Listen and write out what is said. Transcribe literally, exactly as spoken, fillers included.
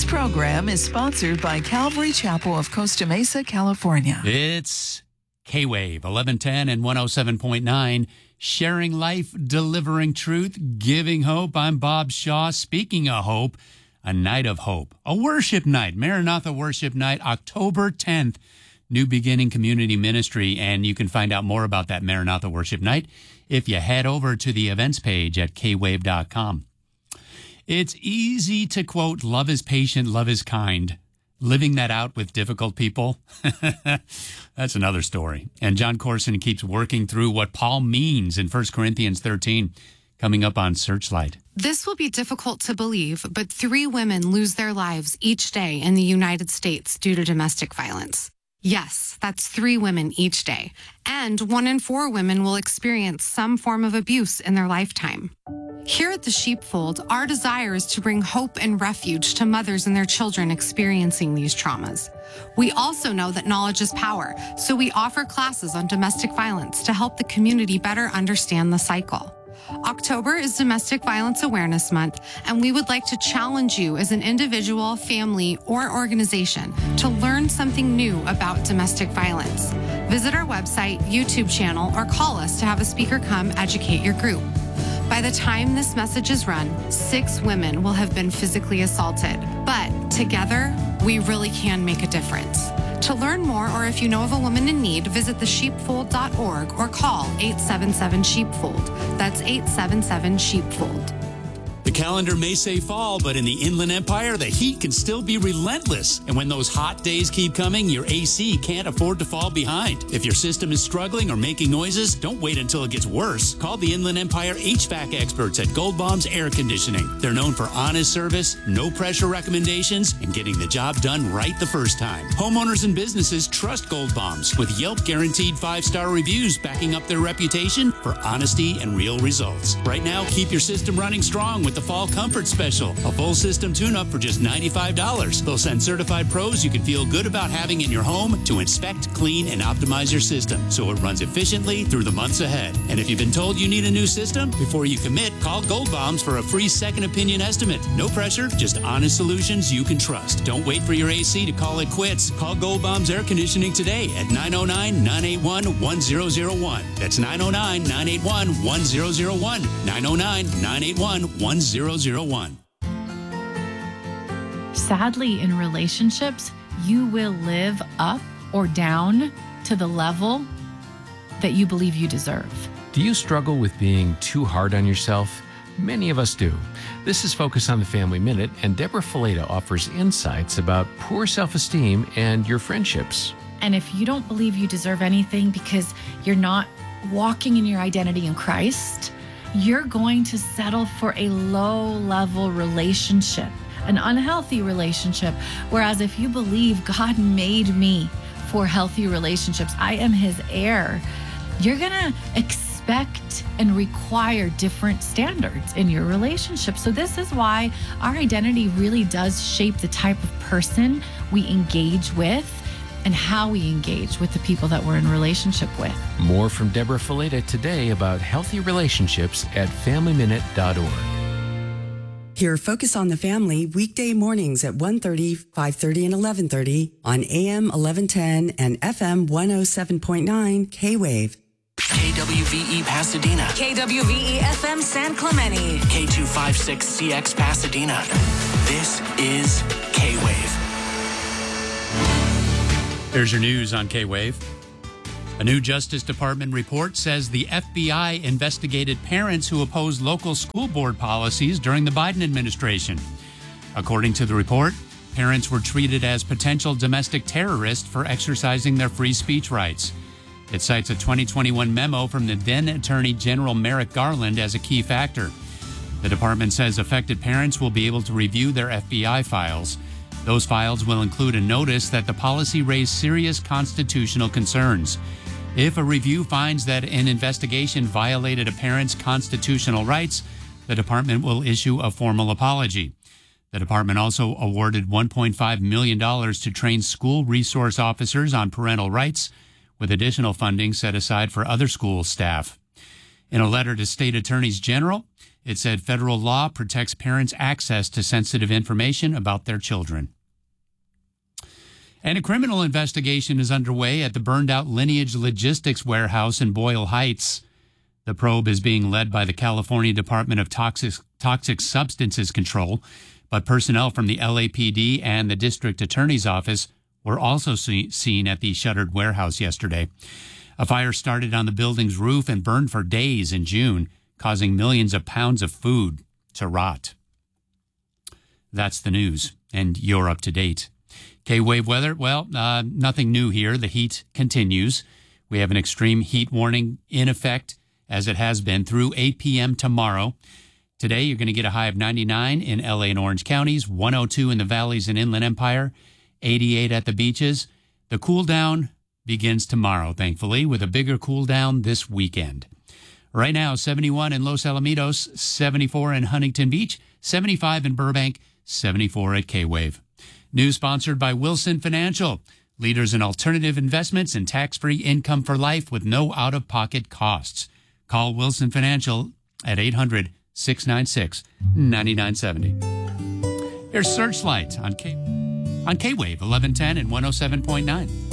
program is sponsored by Calvary Chapel of Costa Mesa, California. It's K-Wave, eleven ten and one oh seven point nine, sharing life, delivering truth, giving hope. I'm Bob Shaw. Speaking of hope, a night of hope, a worship night, Maranatha Worship Night, October tenth, New Beginning Community Ministry. And you can find out more about that Maranatha Worship Night if you head over to the events page at k wave dot com. It's easy to quote, love is patient, love is kind. Living that out with difficult people, that's another story. And John Corson keeps working through what Paul means in First Corinthians thirteen, coming up on Searchlight. This will be difficult to believe, but three women lose their lives each day in the United States due to domestic violence. Yes, that's three women each day. And one in four women will experience some form of abuse in their lifetime. Here at the Sheepfold, our desire is to bring hope and refuge to mothers and their children experiencing these traumas. We also know that knowledge is power, so we offer classes on domestic violence to help the community better understand the cycle. October is Domestic Violence Awareness Month, and we would like to challenge you as an individual, family, or organization to learn something new about domestic violence. Visit our website, YouTube channel, or call us to have a speaker come educate your group. By the time this message is run, six women will have been physically assaulted. But together, we really can make a difference. To learn more, or if you know of a woman in need, visit the sheepfold dot org or call eight seven seven sheepfold. That's eight seven seven sheepfold. The calendar may say fall, but in the Inland Empire, the heat can still be relentless. And when those hot days keep coming, your A C can't afford to fall behind. If your system is struggling or making noises, don't wait until it gets worse. Call the Inland Empire H V A C experts at Gold Bombs Air Conditioning. They're known for honest service, no pressure recommendations, and getting the job done right the first time. Homeowners and businesses trust Gold Bombs with Yelp guaranteed five-star reviews backing up their reputation for honesty and real results. Right now, keep your system running strong with the Fall Comfort Special, a full system tune-up for just ninety-five dollars. They'll send certified pros you can feel good about having in your home to inspect, clean, and optimize your system so it runs efficiently through the months ahead. And if you've been told you need a new system, before you commit, call Gold Bombs for a free second opinion estimate. No pressure, just honest solutions you can trust. Don't wait for your A C to call it quits. Call Gold Bombs Air Conditioning today at nine oh nine, nine eight one, one oh oh one. That's nine oh nine, nine eight one, one oh oh one. nine oh nine, nine eight one, one oh oh one. Sadly, in relationships, you will live up or down to the level that you believe you deserve. Do you struggle with being too hard on yourself? Many of us do. This is Focus on the Family Minute, and Deborah Fileta offers insights about poor self-esteem and your friendships. And if you don't believe you deserve anything because you're not walking in your identity in Christ, you're going to settle for a low-level relationship, an unhealthy relationship. Whereas if you believe God made me for healthy relationships, I am his heir, you're going to expect and require different standards in your relationship. So this is why our identity really does shape the type of person we engage with and how we engage with the people that we're in relationship with. More from Deborah Fileta today about healthy relationships at family minute dot org. Hear Focus on the Family weekday mornings at one thirty, five thirty, and eleven thirty on A M eleven ten and F M one oh seven point nine K-Wave. K W V E Pasadena. K W V E F M San Clemente. K two fifty-six C X Pasadena. This is K-Wave. Here's your news on K-Wave. A new Justice Department report says the F B I investigated parents who opposed local school board policies during the Biden administration. According to the report, parents were treated as potential domestic terrorists for exercising their free speech rights. It cites a twenty twenty-one memo from the then Attorney General Merrick Garland as a key factor. The department says affected parents will be able to review their F B I files. Those files will include a notice that the policy raised serious constitutional concerns. If a review finds that an investigation violated a parent's constitutional rights, the department will issue a formal apology. The department also awarded one point five million dollars to train school resource officers on parental rights, with additional funding set aside for other school staff. In a letter to state attorneys general, It said federal law protects parents' access to sensitive information about their children. And a criminal investigation is underway at the burned-out Lineage Logistics warehouse in Boyle Heights. The probe is being led by the California Department of Toxic, Toxic Substances Control, but personnel from the L A P D and the District Attorney's Office were also see, seen at the shuttered warehouse yesterday. A fire started on the building's roof and burned for days in June, causing millions of pounds of food to rot. That's the news, and you're up to date. K-Wave weather, well, uh, nothing new here. The heat continues. We have an extreme heat warning in effect, as it has been through eight p.m. tomorrow. Today, you're going to get a high of ninety-nine in L A and Orange counties, one oh two in the valleys and Inland Empire, eighty-eight at the beaches. The cool down begins tomorrow, thankfully, with a bigger cool down this weekend. Right now, seventy-one in Los Alamitos, seventy-four in Huntington Beach, seventy-five in Burbank, seventy-four at K-Wave. News sponsored by Wilson Financial, leaders in alternative investments and tax-free income for life with no out-of-pocket costs. Call Wilson Financial at eight hundred, six nine six, nine nine seven zero. Here's Searchlight on K on K-Wave eleven ten and one oh seven point nine.